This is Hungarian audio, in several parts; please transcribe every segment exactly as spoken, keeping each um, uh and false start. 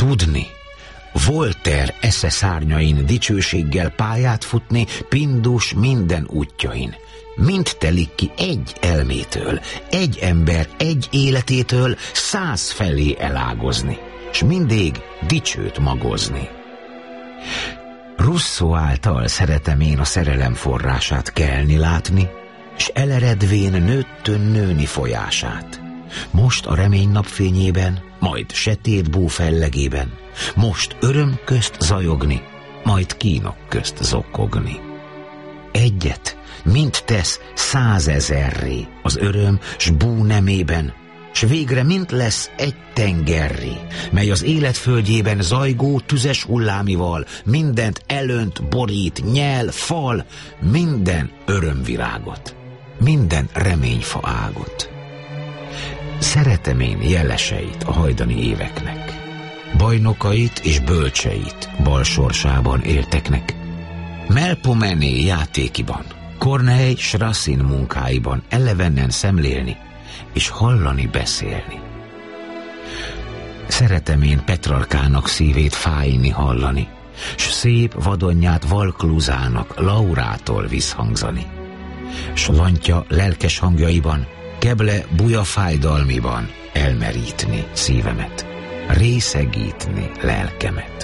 tudni, Voltaire esze szárnyain dicsőséggel pályát futni Pindus minden útjain. Mind telik ki egy elmétől, egy ember egy életétől száz felé elágozni, s mindig dicsőt magozni. Rousseau által szeretem én a szerelem forrását kelni látni, s eleredvén nőttön nőni folyását. Most a remény napfényében, majd setét bú fellegében, most öröm közt zajogni, majd kínok közt zokkogni. Egyet, mint tesz százezerré az öröm s bú nemében, s végre mint lesz egy tengerré, mely az élet földjében zajgó tüzes hullámival mindent elönt, borít, nyel, fal, minden örömvirágot, minden reményfa ágot. Szeretem én jeleseit a hajdani éveknek, bajnokait és bölcseit bal sorsában élteknek, Melpomene játékiban, Corneille s Racine munkáiban elevenen szemlélni és hallani beszélni. Szeretem én Petrarkának szívét fájni hallani, s szép vadonját Valklúzának Laurától visszhangzani, s Lantya lelkes hangjaiban, Keble buja fájdalmiban elmerítni szívemet, részegítni lelkemet.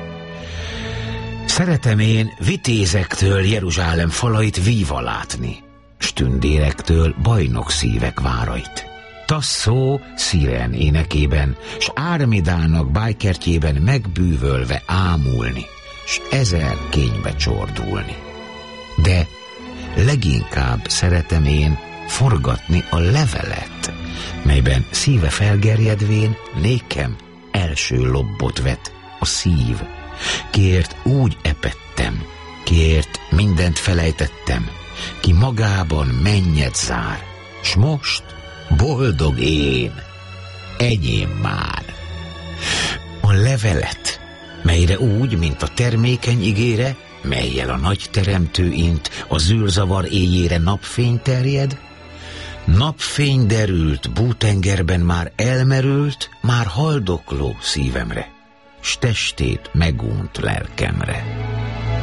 Szeretem én vitézektől Jeruzsálem falait víva látni, s tündérektől bajnok szívek várait. Tasszó Sziren énekében, s Ármidának bájkertjében megbűvölve ámulni, s ezer kénybe csordulni. De leginkább szeretem én forgatni a levelet, melyben szíve felgerjedvén nékem első lobbot vet a szív. Kiért úgy epettem, kiért mindent felejtettem, ki magában mennyet zár, s most boldog én, enyém már. A levelet, melyre úgy, mint a termékeny igére, mellyel a nagy teremtő int a zűrzavar éjjére napfény terjed, napfény derült, bútengerben már elmerült, már haldokló szívemre, s testét megúnt lelkemre.